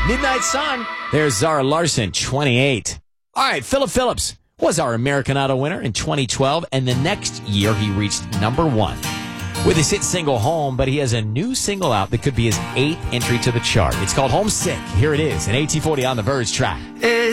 Midnight Sun. There's Zara Larson, 28. All right, Philip Phillips was our American Idol winner in 2012, and the next year he reached number 1 with his hit single Home, but he has a new single out that could be his 8th entry to the chart. It's called Homesick. Here it is, an 1840 on the Verge track.